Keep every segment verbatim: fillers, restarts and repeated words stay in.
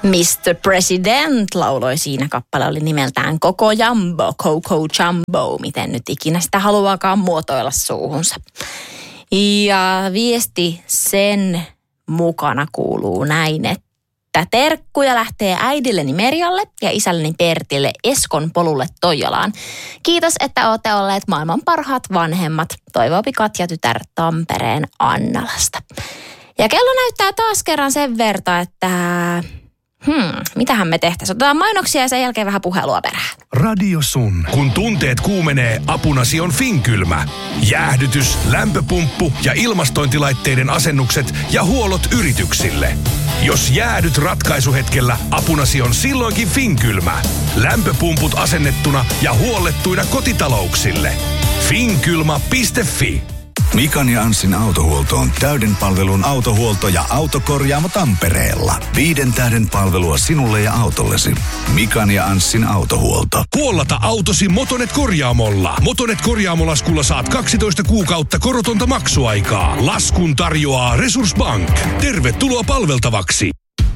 mister President lauloi siinä. Kappale oli nimeltään Coco Jumbo, Coco Jumbo, miten nyt ikinä sitä haluaakaan muotoilla suuhunsa. Ja viesti sen mukana kuuluu näin, että terkkuja lähtee äidilleni Merjalle ja isälleni Pertille Eskon polulle Toijalaan. Kiitos, että olette olleet maailman parhaat vanhemmat. Toivoopi Katja tytär Tampereen Annalasta. Ja kello näyttää taas kerran sen verta, että hmm, mitähän me tehtäisiin? Otetaan mainoksia ja sen jälkeen vähän puhelua perään. Radio Sun. Kun tunteet kuumenee, apunasi on Finkylmä. Jäähdytys, lämpöpumppu ja ilmastointilaitteiden asennukset ja huollot yrityksille. Jos jäädyt ratkaisuhetkellä, apunasi on silloinkin Finkylmä. Lämpöpumput asennettuna ja huollettuina kotitalouksille. Finkylmä piste fi. Mikan ja Anssin autohuolto on täyden palvelun autohuolto ja autokorjaamo Tampereella. Viiden tähden palvelua sinulle ja autollesi. Mikan ja Anssin autohuolto. Huollata autosi Motonet korjaamolla. Motonet korjaamolaskulla saat kaksitoista kuukautta korotonta maksuaikaa. Laskun tarjoaa Resurssbank. Tervetuloa palveltavaksi.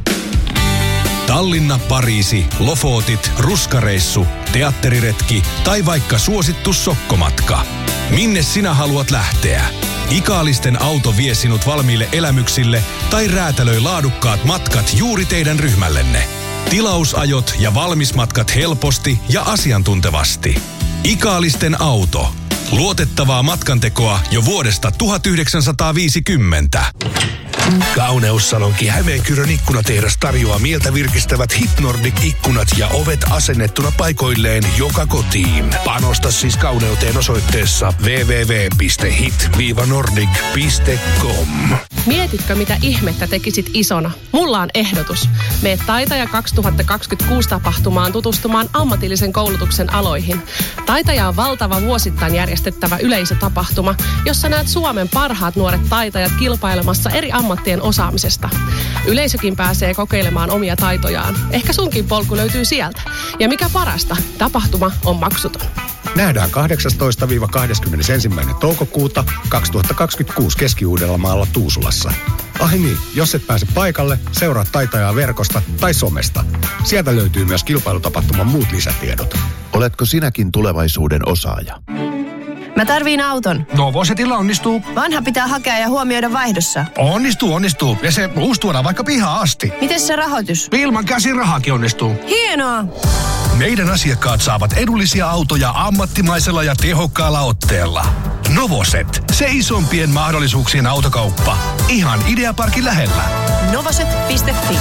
Tallinna, Pariisi, Lofotit, Ruskareissu, teatteriretki tai vaikka suosittu sokkomatka. Minne sinä haluat lähteä? Ikaalisten auto vie sinut valmiille elämyksille tai räätälöi laadukkaat matkat juuri teidän ryhmällenne. Tilausajot ja valmismatkat helposti ja asiantuntevasti. Ikaalisten auto. Luotettavaa matkantekoa jo vuodesta tuhatyhdeksänsataaviisikymmentä. Kauneussalonki Hämeenkyrön ikkunatehdas tarjoaa mieltä virkistävät Hit Nordic ikkunat ja ovet asennettuna paikoilleen joka kotiin. Panosta siis kauneuteen osoitteessa double-u double-u double-u piste hit nordic piste com. Mietitkö, mitä ihmettä tekisit isona? Mulla on ehdotus. Mene Taitaja kaksituhattakaksikymmentäkuusi tapahtumaan tutustumaan ammatillisen koulutuksen aloihin. Taitaja on valtava vuosittain järjestettävä yleisötapahtuma, jossa näet Suomen parhaat nuoret taitajat kilpailemassa eri ammattien osaamisesta. Yleisökin pääsee kokeilemaan omia taitojaan. Ehkä sunkin polku löytyy sieltä. Ja mikä parasta, tapahtuma on maksuton. Nähdään kahdeksastoista kahdeskymmenesensimmäinen toukokuuta kaksituhattakaksikymmentäkuusi Keski-Uudellamaalla Tuusulassa. Ai niin, jos et pääse paikalle, seuraa Taitajaa verkosta tai somesta. Sieltä löytyy myös kilpailutapahtuman muut lisätiedot. Oletko sinäkin tulevaisuuden osaaja? Mä tarviin auton. Novosetilla onnistuu. Vanha pitää hakea ja huomioida vaihdossa. Onnistuu, onnistuu. Ja se uusi tuodaan vaikka pihaan asti. Miten se rahoitus? Ilman käsirahakin onnistuu. Hienoa! Meidän asiakkaat saavat edullisia autoja ammattimaisella ja tehokkaalla otteella. Novoset, se isompien mahdollisuuksien autokauppa. Ihan Ideaparkin lähellä. novoset piste fi.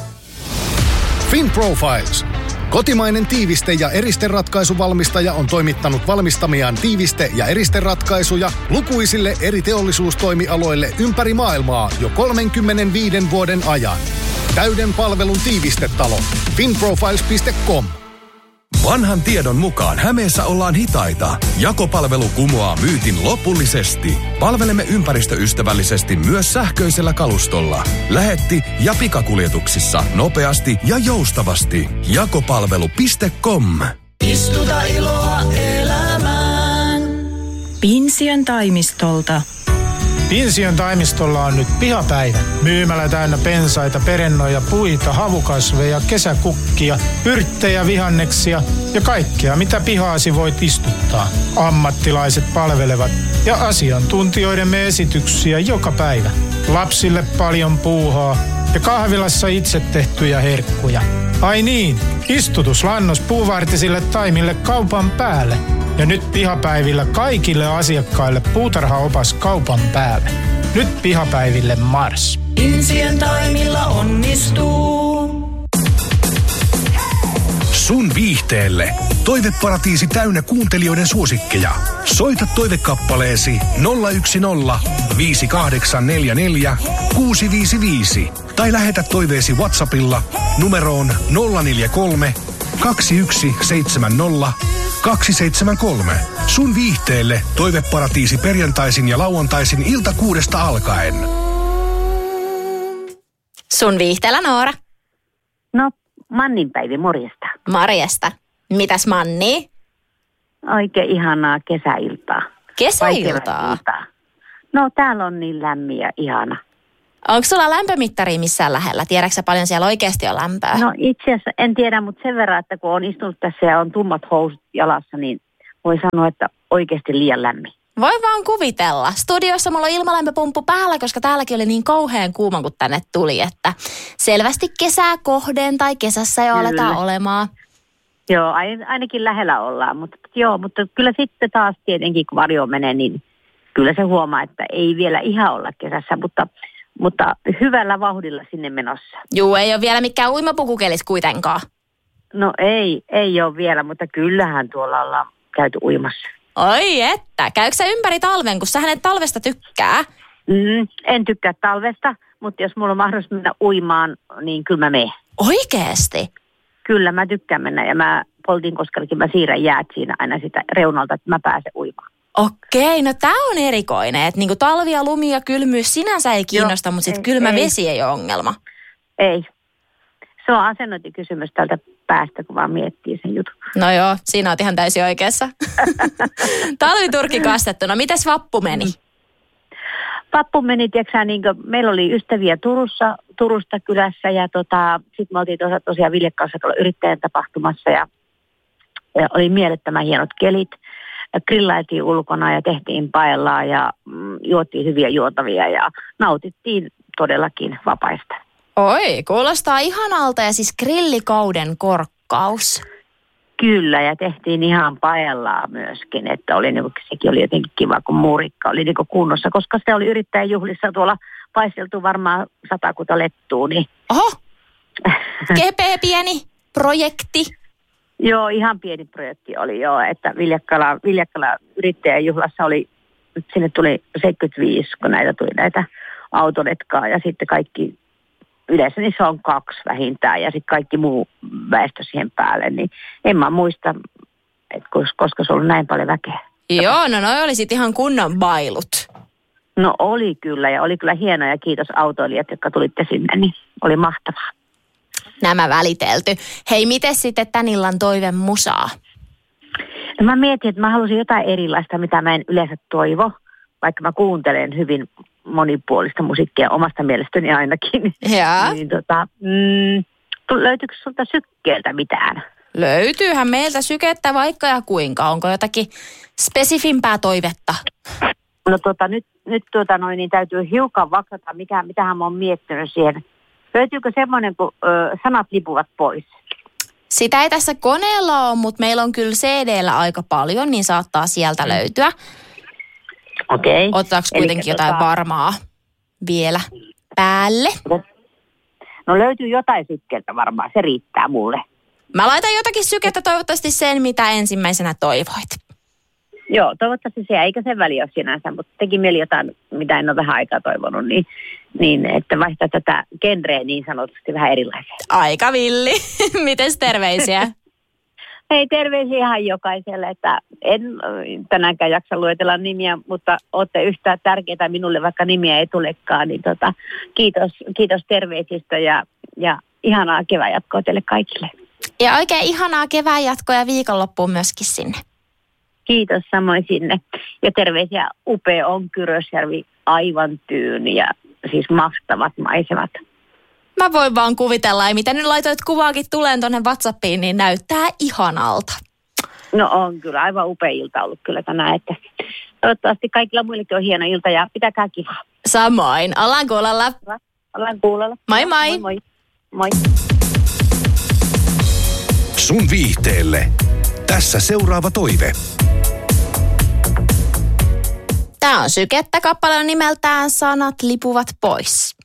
FinProfiles. Kotimainen tiiviste- ja eristeratkaisuvalmistaja on toimittanut valmistamiaan tiiviste- ja eristeratkaisuja lukuisille eri teollisuustoimialoille ympäri maailmaa jo kolmekymmentäviisi vuoden ajan. Täyden palvelun tiivistetalo. finprofiles piste com. Vanhan tiedon mukaan Hämeessä ollaan hitaita. Jakopalvelu kumoaa myytin lopullisesti. Palvelemme ympäristöystävällisesti myös sähköisellä kalustolla. Lähetti- ja pikakuljetuksissa nopeasti ja joustavasti. Jakopalvelu piste com. Istuta iloa elämään. Pinsiön toimistolta. Pinsiön taimistolla on nyt pihapäivä. Myymälä täynnä pensaita, perennoja, puita, havukasveja, kesäkukkia, yrttejä, vihanneksia ja kaikkea, mitä pihaasi voit istuttaa. Ammattilaiset palvelevat ja asiantuntijoidemme esityksiä joka päivä. Lapsille paljon puuhaa ja kahvilassa itse tehtyjä herkkuja. Ai niin, istutuslannos puuvartisille taimille kaupan päälle. Ja nyt pihapäivillä kaikille asiakkaille puutarhaopas kaupan päälle. Nyt pihapäiville Mars. Insien taimilla onnistuu. Sun viihteelle. Toiveparatiisi täynnä kuuntelijoiden suosikkeja. Soita toivekappaleesi nolla yksi nolla viisi kahdeksan neljä neljä kuusi viisi viisi tai lähetä toiveesi WhatsAppilla numeroon nolla neljä kolme kaksi yksi seitsemän nolla kaksi seitsemän kolme. Sun viihteelle toiveparatiisi perjantaisin ja lauantaisin ilta kuudesta alkaen. Sun viihteellä Noora. No, Mannin Päivi, morjesta. Morjesta. Mitäs Manni? Oikein ihanaa kesäiltaa. Kesäiltaa? No, täällä on niin lämmin ja ihana. Onko sulla lämpömittari missään lähellä? Tiedätkö sä paljon siellä oikeasti on lämpöä? No itse asiassa en tiedä, mutta sen verran, että kun on istunut tässä ja on tummat housut jalassa, niin voi sanoa, että oikeasti liian lämmin. Voi vaan kuvitella. Studiossa mulla on ilmalämpöpumppu päällä, koska täälläkin oli niin kauhean kuuma, kun tänne tuli, että selvästi kesää kohden tai kesässä jo aletaan olemaan. Joo, ainakin lähellä ollaan, mutta joo, mutta kyllä sitten taas tietenkin, kun varjo menee, niin kyllä se huomaa, että ei vielä ihan olla kesässä, mutta, mutta hyvällä vauhdilla sinne menossa. Juu, ei ole vielä mikään uimapukukelis kuitenkaan. No ei, ei ole vielä, mutta kyllähän tuolla ollaan käyty uimassa. Oi että, käykö sä ympäri talven, kun sähän et talvesta tykkää? Mm, en tykkää talvesta, mutta jos mulla on mahdollisuus mennä uimaan, niin kyllä mä menen. Oikeesti? Kyllä, mä tykkään mennä ja mä Poltinkoskellakin mä siirrän jäät siinä aina sitä reunalta, että mä pääsen uimaan. Okei, no tää on erikoinen, että niinku talvi ja lumi ja kylmyys sinänsä ei kiinnosta, Joo, mutta sitten kylmä ei. vesi ei ole ongelma. Ei. Se on asennointikysymys tältä päästä, kun vaan miettii sen jutun. No joo, siinä oot ihan täysin oikeassa. Talviturkki kastettuna. Mites vappu meni? Vappu meni, tiiäksä, niin kuin, meillä oli ystäviä Turussa, Turusta kylässä ja tota, sitten me oltiin tos, tosiaan Viljekkaassa tuolla yrittäjän tapahtumassa ja, ja oli mielettömän hienot kelit. Grillailtiin ulkona ja tehtiin paellaa ja mm, juotiin hyviä juotavia ja nautittiin todellakin vapaista. Oi, kuulostaa ihanalta ja siis grillikauden korkkaus. Kyllä, ja tehtiin ihan paellaa myöskin, että oli niinku, sekin oli jotenkin kiva, kun muurikka oli niinku kunnossa, koska se oli yrittäjäjuhlissa tuolla paisteltu varmaan satakuta lettua, niin... Oho, kepeä pieni projekti. Joo, ihan pieni projekti oli joo, että Viljakkala, Viljakkala yrittäjäjuhlassa oli, sinne tuli seitsemänkymmentäviisi, kun näitä tuli näitä autoletkaa ja sitten kaikki... Yleensä niissä on kaksi vähintään ja sitten kaikki muu väestö siihen päälle, niin en mä muista, että koska se on ollut näin paljon väkeä. Joo, no noi oli sitten ihan kunnon bailut. No oli kyllä ja oli kyllä hienoa ja kiitos autoilijat, jotka tulitte sinne, niin oli mahtavaa. Nämä välitelty. Hei, miten sitten tän illan toive musaa? No mä mietin, että mä halusin jotain erilaista, mitä mä en yleensä toivo, vaikka mä kuuntelen hyvin monipuolista musiikkia omasta mielestäni ainakin. Jaa. niin, tota, mm, löytyykö sulta sykkeeltä mitään? Löytyyhän meiltä sykettä vaikka ja kuinka. Onko jotakin spesifimpää toivetta? No tota, nyt, nyt tuota noin, niin täytyy hiukan vaksata, mikä, mitähän mä oon miettinyt siihen. Löytyykö semmoinen, kun ö, sanat lipuvat pois? Sitä ei tässä koneella ole, mutta meillä on kyllä C D:llä aika paljon, niin saattaa sieltä löytyä. Okei. Okay. Otetaanko kuitenkin Elikkä jotain tota... varmaa vielä päälle? No löytyy jotain sykkeeltä varmaan, se riittää mulle. Mä laitan jotakin sykettä, toivottavasti sen, mitä ensimmäisenä toivoit. Joo, toivottavasti se, eikä sen väliä ole sinänsä, mutta teki mieli jotain, mitä en ole vähän aikaa toivonut, niin, niin että vaihtaa tätä genreä niin sanotusti vähän erilaisia. Aika villi. Mites terveisiä? Hei, terveisiä ihan jokaiselle, että en tänäänkään jaksa luetella nimiä, mutta olette yhtä tärkeitä minulle, vaikka nimiä ei tulekaan, niin tota, kiitos, kiitos terveisistä ja, ja ihanaa keväänjatkoa teille kaikille. Ja oikein ihanaa keväänjatkoa ja viikonloppuun myöskin sinne. Kiitos samoin sinne. Ja terveisiä upea on Kyrösjärvi, aivan tyyni ja siis mahtavat maisemat. Mä voin vaan kuvitella, ja mitä nyt laitoit kuvaakin tuleen tuonne WhatsAppiin, niin näyttää ihanalta. No on kyllä, aivan upea ilta ollut kyllä tänään, että toivottavasti kaikilla muillekin on hieno ilta ja pitäkää kivaa. Samoin, ollaan kuulolla. Ollaan kuulolla. Moi moi. Moi moi. Moi. Sun viihteelle. Tässä seuraava toive. Tää on sykettä, kappale on nimeltään Sanat lipuvat pois.